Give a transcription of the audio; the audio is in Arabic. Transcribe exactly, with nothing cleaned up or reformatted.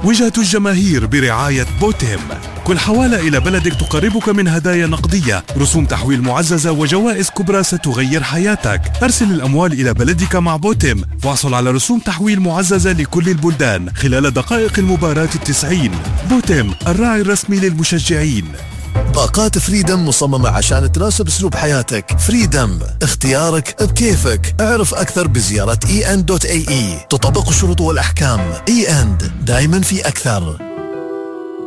وجهة الجماهير برعاية بوتيم. كل حوالة إلى بلدك تقربك من هدايا نقدية، رسوم تحويل معززة وجوائز كبرى ستغير حياتك. أرسل الأموال إلى بلدك مع بوتيم واحصل على رسوم تحويل معززة لكل البلدان خلال دقائق المباراة التسعين. بوتيم، الراعي الرسمي للمشجعين. باقات فريدم مصممة عشان تناسب اسلوب حياتك. فريدم، اختيارك بكيفك. اعرف اكثر بزيارة اي ان دوت اي اي. تطبق الشروط والاحكام. اي اند، دايما في اكثر.